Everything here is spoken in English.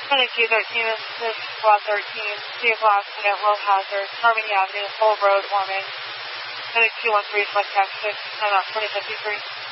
Clinic 213, this is Squad 13, vehicle accident, low hazard, Harmony Avenue, Full Road, Ormond. Clinic 213, select taxi 6, time out 2053.